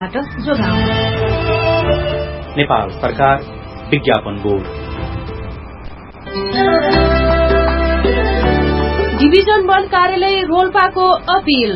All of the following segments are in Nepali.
नेपाल सरकार विज्ञापन बोर्ड डिभिजन वन कार्यालय रोल्पाको अपील।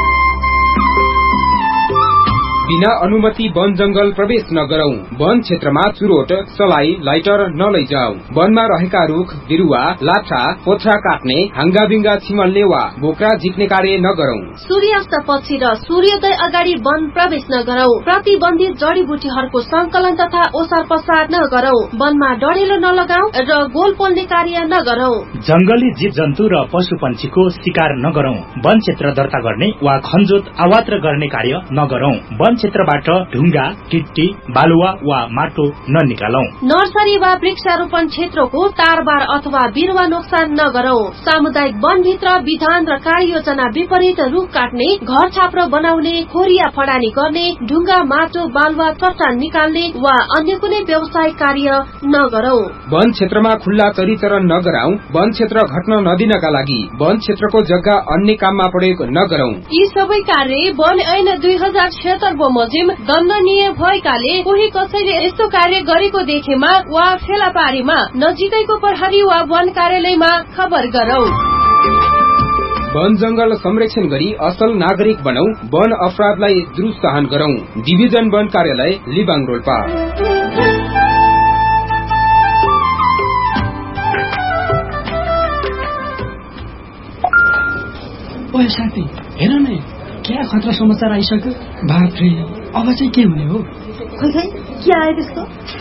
बिना अनुमति वन जंगल प्रवेश नगरौं। वन क्षेत्रमा चुरोट, सलाई, लाइटर नलैजाऊ। वनमा रहेका रुख बिरुवा, लाठा, पोथ्रा काट्ने, हाङ्गाबिङ्गा छिमल्ने वा बोक्रा झिक्ने कार्य नगरौं। सूर्यास्त पछि र सूर्योदय अगाडि वन प्रवेश नगरौं। प्रतिबन्धित जडीबुटीहरूको संकलन तथा ओसार पसार नगरौं। वनमा डढेलो नलगाऊ र गोल पोल्ने कार्य नगरौं। जंगली जीव जन्तु र पशु पन्छीको शिकार नगरौं। वन क्षेत्र दर्ता गर्ने वा खनजोत अवात्र गर्ने कार्य नगरौं। वन क्षेत्रबाट ढुङ्गा, गिट्टी, बालुवा वा माटो ननिकालौं। नर्सरी वा वृक्षारोपण क्षेत्रको तारबार अथवा बिरुवा नोक्सान नगरौं। सामुदायिक वनभित्र विधान र कार्ययोजना विपरीत रुख काट्ने, घर छाप्रो बनाउने, खोरिया फडानी गर्ने, ढुङ्गा, माटो, बालुवा चट्टान निकाल्ने वा अन्य कुनै व्यवसायिक कार्य नगरौं। वन क्षेत्रमा खुल्ला चरीचरण नगराऊ। वन क्षेत्र घट्न नदिनका लागि वन क्षेत्रको जग्गा अन्य काममा प्रयोग नगरौं। यी सबै कार्य वन ऐन 2076 बमोजिम दण्डनीय भएकाले कोही कसैले यस्तो कार्य गरेको देखेमा वा फेला पारीमा नजिकैको प्रहरी वा वन कार्यालयमा खबर गरौं। वन जंगल संरक्षण गरी असल नागरिक बनौ। वन अपराधलाई दुरुत्साहन गरौं। डिभिजन वन कार्यालय लिबाङ रोल्पा। ओए साथी, हेर न, क्या खतरा समाचार आइसक्यो। बाफ्रे, अब चाहिँ के हुने हो? खै के आयो त्यस्तो?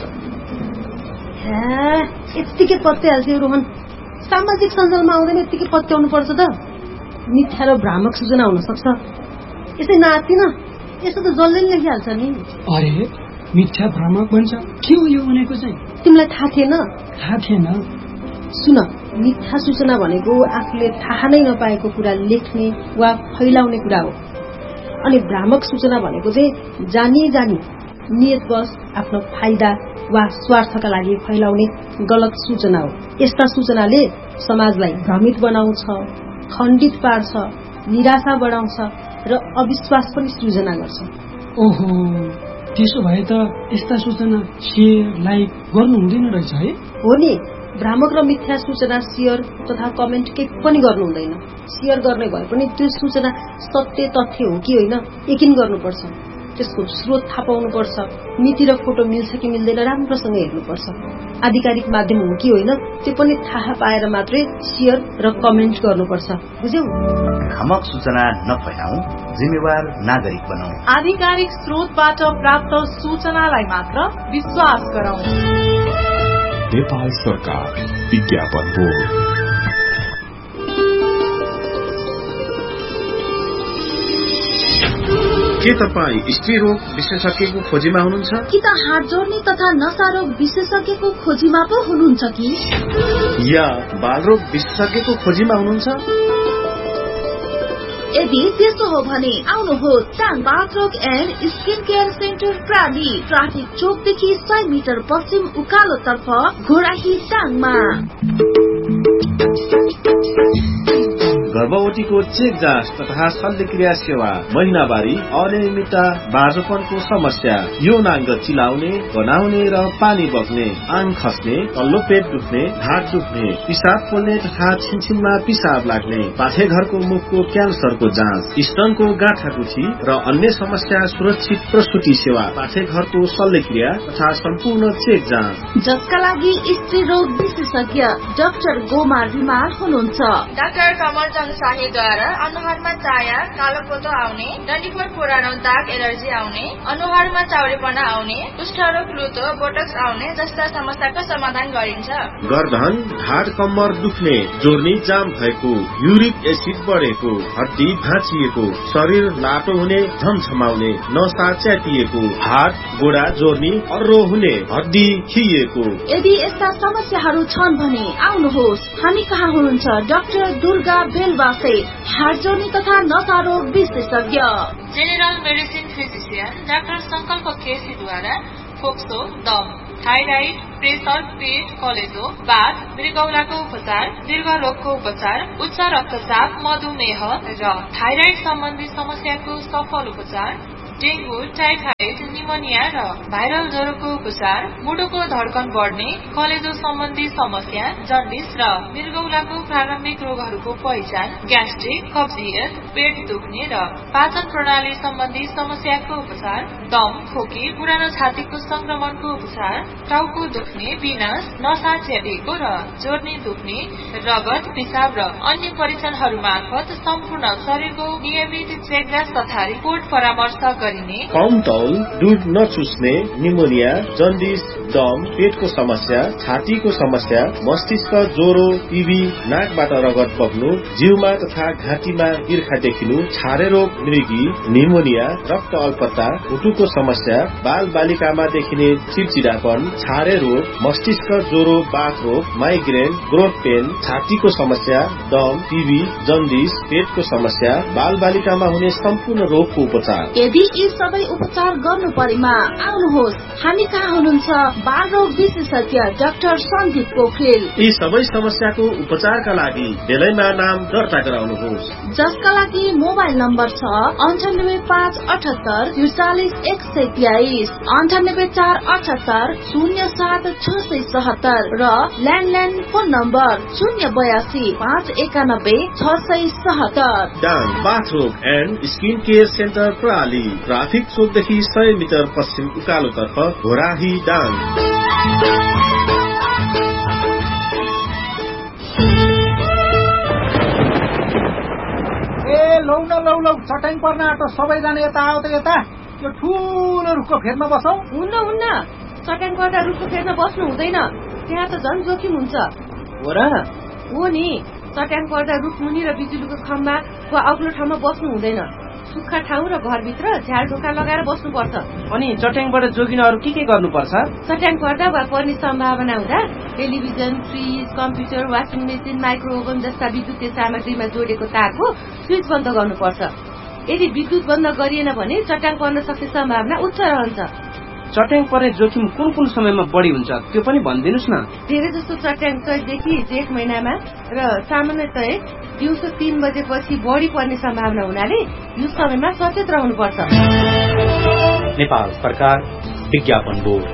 यत्तिकै पत्याइहाल्थ्यो रोहन। सामाजिक सञ्जालमा आउँदैन यत्तिकै पत्याउनु पर्छ त। मिथ्या र भ्रामक सूचना हुन सक्छ। यसै नातिन, यसो त जसले लेखिहाल्छ नि। अरे, मिथ्या भ्रामक भन्छ, के हो यो भनेको चाहिँ? तिमीलाई थाहा थिएन? थाहा थिएन। सुन, मिथ्या सूचना भनेको आफूले थाहा नै नपाएको कुरा लेख्ने वा फैलाउने कुरा हो। अनि भ्रामक सूचना भनेको चाहिँ जानी नियतवश आफ्नो फाइदा वा स्वार्थका लागि फैलाउने गलत सूचना हो। यस्ता सूचनाले समाजलाई भ्रमित बनाउँछ, खण्डित पार्छ, निराशा बढाउँछ र अविश्वास पनि सृजना गर्छ। ओहो, त्यसो भए त यस्ता सूचना शेयर लाइक गर्नु हुँदैन रहेछ है? हो नि, भ्रामक र मिथ्या सूचना शेयर तथा कमेन्ट केही पनि गर्नु हुँदैन। शेयर गर्ने भए पनि त्यो सूचना सत्य तथ्य हो कि होइन यकिन गर्नुपर्छ। त्यसको स्रोत थाहा पाउनुपर्छ। मिति र फोटो मिल्छ कि मिल्दैन राम्रोसँग हेर्नुपर्छ। आधिकारिक माध्यम हो कि होइन त्यो पनि थाहा पाएर मात्रै शेयर र कमेन्ट गर्नुपर्छ। बुझ्यौ? भ्रामक सूचना नफैलाऊ, जिम्मेवार नागरिक बनाऊ। आधिकारिक स्रोतबाट प्राप्त सूचनालाई मात्र विश्वास गरौं। नेपाल सरकार विज्ञापन बोर्ड। के तपाईँ स्त्री रोग विशेषज्ञको खोजीमा हुनुहुन्छ? कि त हात जोड्ने तथा नसा रोग विशेषज्ञको खोजीमा पो हुनुहुन्छ कि? या बालरोग विशेषज्ञको खोजीमा हुनुहुन्छ? यदि त्यस्तो हो भने आउनुहोस् टाङ बाथरोग and skin care centre प्राली, traffic चोकदेखि 100 metre पश्चिम उकालो तर्फ घोराही टाङमा। गर्भवतीको चेक जाँच तथा शल्यक्रिया सेवा, महिनावारी, अनियमितता, बाँझोपनको समस्या, यौनाङ्ग चिलाउने, बनाउने र पानी बग्ने, आङ खस्ने, तल्लो पेट दुख्ने, ढाड दुख्ने, पिसाब पोल्ने तथा छिनछिनमा पिसाब लाग्ने, पाठेघरको मुखको क्यान्सरको जाँच, स्तनको गाँठागुठी र अन्य समस्या, सुरक्षित प्रसुति सेवा, पाठेघरको शल्यक्रिया तथा सम्पूर्ण चेक जाँच, जसका लागि स्त्री रोग विशेषज्ञ डाक्टर गोमार रिमाल हुनुहुन्छ। डाक्टर कमल शाहीद्वारा अनुहारमा चाया, कालोपोतो आउने, डन्डीफोर पुरानो दाग एलर्जी आउने, अनुहारमा चाउरेपना आउने, कुष्ठरोग, लुतो, बोटक्स आउने जस्ता समस्याको समाधान गरिन्छ। गर्दन, ढाड, कम्मर दुख्ने, जोर्नी जाम भएको, युरिक एसिड बढेको, हड्डी भाँचिएको, शरीर लाटो हुने, झमझमाउने, नसा च्यातिएको, हात गोडा जोर्नी, अर्रो हुने, हड्डी खिएको। यदि यस्ता समस्याहरू छन् भने आउनुहोस्, हामी कहाँ हुनुहुन्छ? डाक्टर दुर्गा बेलवासे, हात जोड्ने तथा नसा रोग विशेषज्ञ। जेनरल मेडिसिन फिजिशियन डाक्टर संकल्प केसीद्वारा फोक्सो, दम, थाइराइड, प्रेसर, पेट, कलेजो, बाथ, मृगौलाको उपचार, दीर्घ रोगको उपचार, उच्च रक्तचाप, मधुमेह र थाइराइड सम्बन्धी समस्याको सफल उपचार, डेंगू, टाइफाइड, निमोनिया र भाइरल ज्वरोको उपचार, मुटुको धड्कन बढ्ने, कलेजो सम्बन्धी समस्या, जन्डिस र मृगौलाको प्रारम्भिक रोगहरूको पहिचान, ग्यास्ट्रिक, कब्जियत, पेट दुख्ने र पाचन प्रणाली सम्बन्धी समस्याको उपचार, दम, खोकी, पुरानो छातीको संक्रमणको उपचार, टाउको दुख्ने, विनाश, नसा च्यापिएको र जोर्नी दुख्ने, रगत, पिसाब र अन्य परीक्षणहरू मार्फत सम्पूर्ण शरीरको नियमित चेकजाँच तथा रिपोर्ट परामर्श गरिने, कम तौल, दूध नचुस्ने, निमोनिया, जन्डिस, दम, पेटको समस्या, छातीको समस्या, मस्तिष्क ज्वरो, टिभी, नाकबाट रगत बग्नु, जिउमा तथा घाँटीमा ईर्खा देखिनु, छारे रोग, मृगी, निमोनिया, रक्त अल्पता, मुटुको समस्या, बाल बालिकामा देखिने चिडचिडापन, छारे रोग, मस्तिष्क ज्वरो, बाथ रोग, माइग्रेन, ग्रोथ पेन, छातीको समस्या, दम, टिभी, जन्डिस, पेटको समस्या, बाल बालिकामा हुने सम्पूर्ण रोगको उपचार। यदि यी सबै उपचार गर्नु परेमा आउनुहोस्, हामी कहाँ हुनुहुन्छ? बाल रोग विशेषज्ञ डाक्टर सन्दीप पोखरेल। यी सबै समस्याको उपचारका लागि बेलैमा नाम दर्ता गराउनुहोस्, जसका लागि मोबाइल नम्बर छ 9857844123, 9848707677 र landline phone number 082519677। डाङ बाथरोग and skin care centre प्रणाली, ट्राफिक चोकदेखि 100 मिटर पश्चिम उकालोतर्फ, घोराही, डाङ। लौ न चट्याङ पर्न आँटो, सबैजना यता आऊ त यता। यो ठुलो रुखको फेदमा बसौँ। हुन्न चट्याङ पर्दा रुखको फेदमा बस्नु हुँदैन, त्यहाँ त झन् जोखिम हुन्छ। हो र? हो नि, चट्याङ पर्दा रुख मुनि र बिजुलीको खम्बा वा अग्लो ठाउँमा बस्नु हुँदैन। सुक्खा ठाउँ र घरभित्र झ्याल ढोका लगाएर बस्नुपर्छ। अनि चट्याङबाट जोगिन अरू के गर्नुपर्छ? चट्याङ पर्दा वा पर्ने सम्भावना हुँदा television, fridge, computer, washing machine, micro oven जस्ता विद्युतीय सामग्रीमा जोडेको तारको स्विच बन्द गर्नुपर्छ। यदि विद्युत बन्द गरिएन भने चट्याङ पर्न सक्ने सम्भावना उच्च रहन्छ। चट्याङ पर्ने जोखिम कुन समयमा बढी हुन्छ त्यो पनि भनिदिनुस् न। धेरै जस्तो चट्याङ चैतदेखि जेठ महिनामा र सामान्यतः दिउँसो 3 बजेपछि बढी पर्ने सम्भावना हुनाले यो समयमा सचेत रहनुपर्छ। नेपाल सरकार विज्ञापन बोर्ड।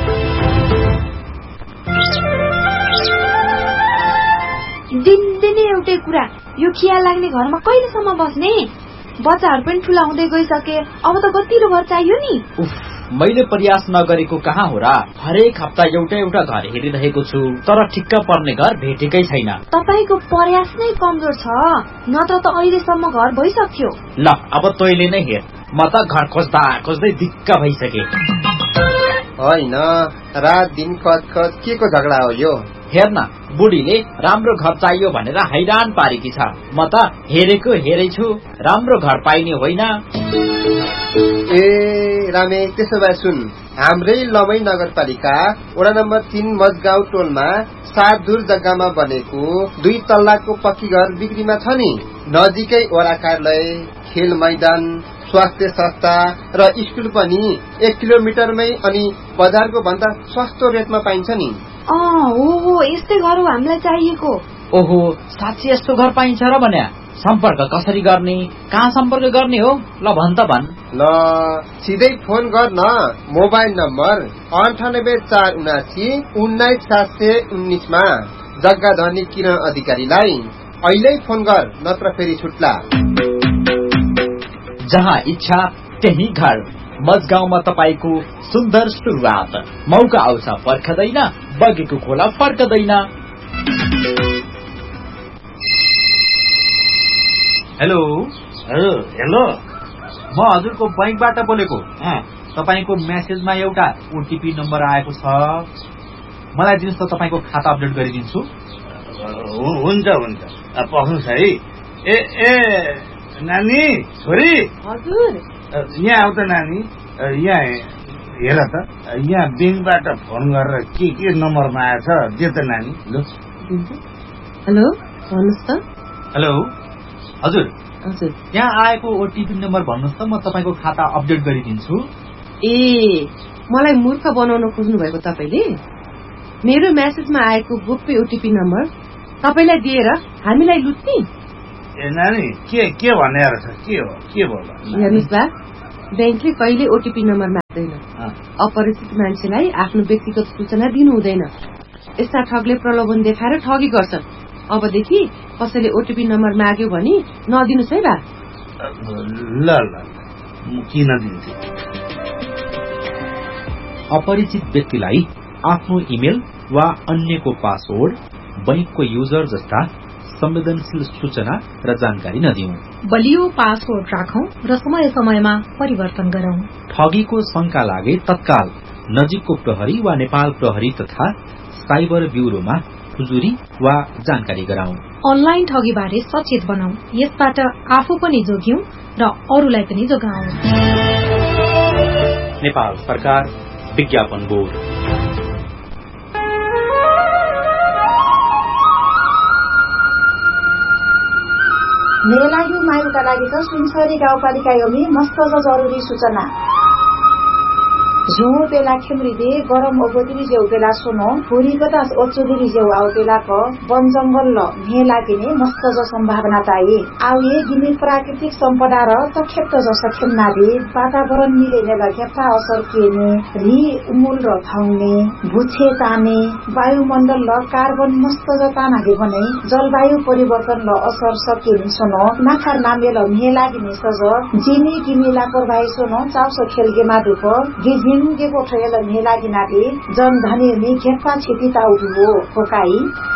दिनदिनै एउटै कुरा, यो खिया लाग्ने घरमा कहिलेसम्म बस्ने? बच्चाहरू पनि ठुला हुँदै गइसके, अब त गतिलो घर चाहियो नि। मैले प्रयास नगरेको कहाँ हो र? हरेक हप्ता एउटा घर हेरिरहेको छु, तर ठिक्क पर्ने घर भेटेकै छैन। तपाईको प्रयास नै कमजोर छ, नत्र त अहिलेसम्म घर भइसक्यो। ल अब तैले नै हेर, म त घर खोज्दै दिक्क भइसके। होइन, रात दिन खच के को झगडा हो यो? हेर्न, बुढीले राम्रो घर चाहियो भनेर हैरान पारेकी छ। म त हेरेछु, राम्रो घर पाइने होइन। ए रामे, त्यसो भए सुन, हाम्रै लमै नगरपालिका वडा नम्बर 3 मजगाउँ टोलमा 7 दूर जग्गामा बनेको 2 तल्लाको पक्की घर बिक्रीमा छ नि। नजिकै वडा कार्यालय, खेल मैदान, स्वास्थ्य संस्था र स्कुल पनि 1 किलोमिटरमै, अनि बजारको भन्दा सस्तो रेटमा पाइन्छ नि। हो, यस्तै घर हो हामीलाई चाहिएको। ओहो, साँच्चै यस्तो घर पाइन्छ र भन्या? सम्पर्क कसरी गर्ने? कहाँ सम्पर्क गर्ने हो? ल भन त भन। ल सिधै फोन गर्न, मोबाइल नम्बर 9847791719 मा जग्गा धनी किरण अधिकारीलाई अहिले फोन गर, नत्र फेरि छुट्ला। जहाँ इच्छा त्यही घर, मजगाउँमा तपाईको सुन्दर सुरुवात। मौका आउँछ पर्खदैन, बगेको खोला फर्कदैन। हेलो, म हजुरको बैंकबाट बोलेको। तपाईको मेसेजमा एउटा ओटीपी नम्बर आएको छ, मलाई दिनुहोस् त, तपाईको खाता अपडेट गरिदिन्छु। हुन्छ, पख्नुहोस् है। ए नानी, छोरी, हजुर यहाँ आउ त नानी। यहाँ हेर त, यहाँ बैंकबाट फोन गरेर के नम्बरमा आएछ, दे त नानी। हेलो, भन्नुहोस् त। हेलो, हजुर हजुर, यहाँ आएको ओटीपी नम्बर भन्नुहोस् त, म तपाईँको खाता अपडेट गरिदिन्छु। ए, मलाई मूर्ख बनाउन खोज्नु भएको तपाईँले? मेरो मेसेजमा आएको गोप्य ओटीपी नम्बर तपाईँलाई दिएर हामीलाई लुट्ने? ए नानी, के भने रहेछ? के हो? हेर्नुहोस् बा, ब्याङ्कले कहिले ओटीपी नम्बर माग्दैन। अपरिचित मान्छेलाई आफ्नो व्यक्तिगत सूचना दिनु हुँदैन। यस्ता ठगले प्रलोभन देखाएर ठगी गर्छन्। अबदेखि कसैले ओटीपी नम्बर माग्यो भने नदिनुस् है बा। ल किन दिन्थे। अपरिचित व्यक्तिलाई आफ्नो इमेल वा अन्यको पासवर्ड, बैंकको युजर जस्ता संवेदनशील सूचना र जानकारी नदिऊ। बलियो पासवर्ड राखौं र समय समयमा परिवर्तन गरौं। ठगीको शंका लागे तत्काल नजिकको प्रहरी वा नेपाल प्रहरी तथा साइबर ब्यूरोमा खुजुरी वा जानकारी गराउँ। अनलाइन ठगी बारे सचेत बनाऊ। यसबाट आफू पनि जोग्यौं र अरूलाई पनि जोगाऊ। नेपाल सरकार विज्ञापन बोर्ड। मेलायु मायुका लागि त सुनसरी गाउँपालिका योमी मस्त जरुरी सूचना। झुँ बेला खेम्रिदे गरम ओगोतिरी जेउ बेला सुनो भुरी गदास ओचुदिरी जेउ आउ बेला क वन जंगल ल मे लागिने मस्त ज सम्भावना ताई आउ ये गिनी प्राकृतिक सम्पदा र तखेप्त ज सखेम्नादे वातावरण मिलेने ल खेप्ता असर केने रि उमुल र थाउने भुछे ताने वायुमण्डल ल कार्बन मस्त ज तानागे भने जलवायु परिवर्तन ल असर सकेनि सुनो नाखार नामे ल मे लागिने सज जिनी गिनी लापरवाही सुनो चाउसो खेलगे मादुप गे बोठेल मेलागिनाले जन धनी नि खेप्पा छिटी ताउडु होकाई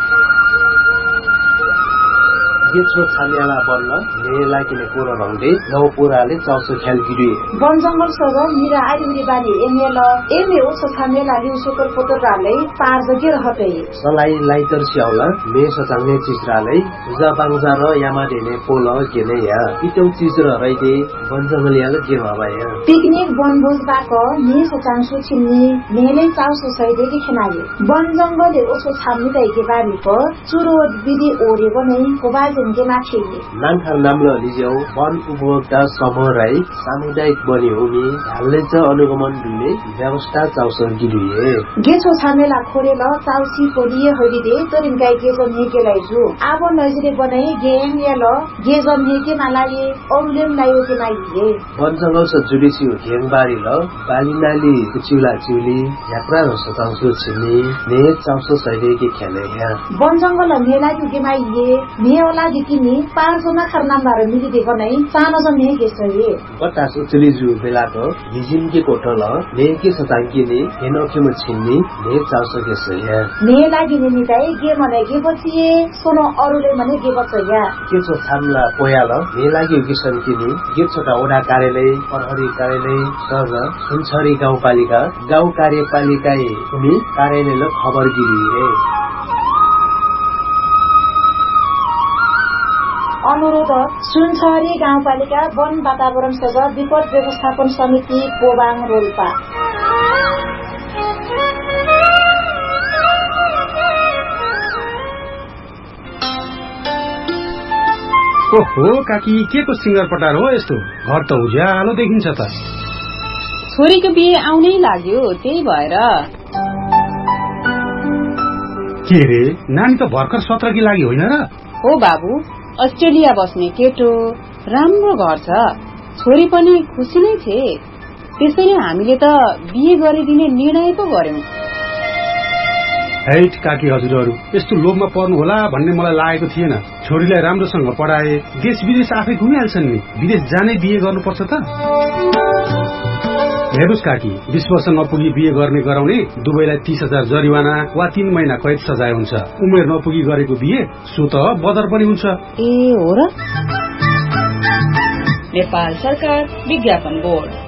गेछो छानियाला बन्न मेलागिने पुरा रंगले नौ पुराले चाउसो खेल गिरी वन जंगल सग मिरा आइरी बानी एमेल एमे ओसो छामेला लिउ सुकर पोतराले पार जगे रहते सलाई लाइटर स्याउला मे सचाङने चिजराले जाबाङजा र यामादेने पोल केने या इतौ चिज र रैदे वन जंगल याले के भबाय पिकनिक वनभोज बाक मे सचाङसु छिन्नी मेले चाउसो सैदेकी खनाले वन जंगलले ओसो छाम्नी दैके बानी प चुरो विधि ओरेको नै कोबाज नानखार नाम्लो लिज्यौ वन उपभोक्ता समूह राई सामुदायिक बनी हुने हालले च अनुगमन दिने व्यवस्था चाउसर गिरिए गेछो छामेला खोरेल चाउसी कोलिए होलिदे तरिन गाई गेजन हेकेलाई जु आब नजिरे बनाई गेम याल गेजन हेके नालाले औलेम लायो के नाइए वन जंगल स जुडिसी घेङबारी ल बालिनाली कुचिला चिउली यात्रा र सताउँसु छिनी ने चाउसो सैले के खेले या वन जंगल मेला के माइए मेला दिकिनी 5 जना खरनामबार मिलिदिएको नै सानो जने गेसए बतास उचलिजु बेलाको हिजिम के कोठल ने के सताङ्किने हेनोखेम छिन्नी ने चाउसो गेसए ने लागिने निताई गे मने गे बचिए सोनो अरुले मने गे बचया के छ छामला पोयाल ने लागि गिसन किनी गे छोटा ओडा कार्यालय प्रहरी कार्यालय सग सुनसरी गाउँपालिका गाउँ कार्यपालिका भूमि कार्यालय खबर गिरिए अनुरोध सुनसरी गाउँपालिका वन वातावरण सज विपद व्यवस्थापन समिति पोबाङ रोल्पा ओहो काकी के को सिंगर पटार हो यस्तो घर त उज्यालो देखिन्छ त छोरीको बिहे आउनै लाग्यो त्यही भएर के रे नानी त भर्खर 17 की लागि होइन र हो बाबु अस्ट्रेलिया बस्ने केटो राम्रो घर छ छोरी पनि खुसी नै छे त्यसैले हामीले त बिहे गरिदिने निर्णय पो गर्यौं हैट काकी हजुरहरु यस्तो लोभमा पर्नु होला भन्ने मलाई लागेको थिएन छोरीलाई राम्रोसँग पढाए देश विदेश आफै घुमिहाल्छन् नि विदेश जानै बिहे गर्नुपर्छ त हेर्नुस् काकी 20 वर्ष नपुगी बिहे गर्ने गराउने दुवैलाई 30,000 जरिवाना वा 3 महिना कैद सजाय हुन्छ उमेर नपुगी गरेको बिहे सो त बदर पनि हुन्छ ए हो र नेपाल सरकार विज्ञापन बोर्ड